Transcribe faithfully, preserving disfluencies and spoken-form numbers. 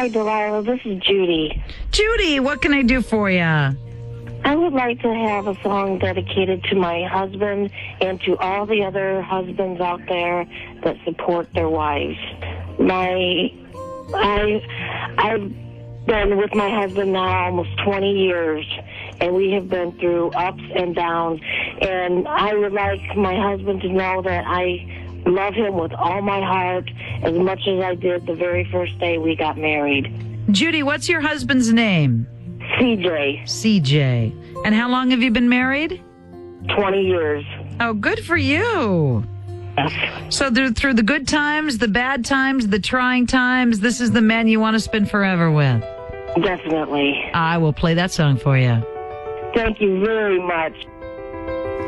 Hi, Delilah. This is Judy. Judy, what can I do for you? I would like to have a song dedicated to my husband and to all the other husbands out there that support their wives. My, I, I've been with my husband now almost twenty years, and we have been through ups and downs. And I would like my husband to know that I love him with all my heart, as much as I did the very first day we got married. Judy, what's your husband's name? C J. C J. And how long have you been married? twenty years. Oh, good for you. Yes. So through, through the good times, the bad times, the trying times, this is the man you want to spend forever with. Definitely. I will play that song for you. Thank you very much.